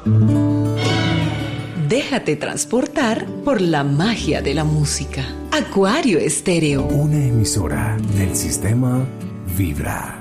Déjate transportar por la magia de la música. Acuario Estéreo. Una emisora del sistema Vibra.